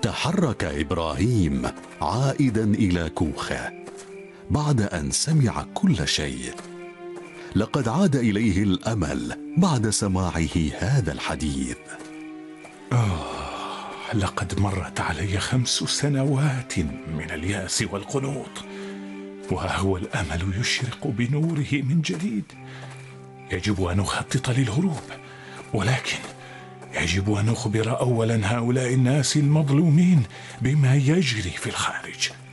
تحرك إبراهيم عائدا إلى كوخه بعد أن سمع كل شيء. لقد عاد إليه الأمل بعد سماعه هذا الحديث. لقد مرت علي 5 سنوات من اليأس والقنوط، وها هو الأمل يشرق بنوره من جديد. يجب أن أخطط للهروب، ولكن يجب أن أخبر أولا هؤلاء الناس المظلومين بما يجري في الخارج.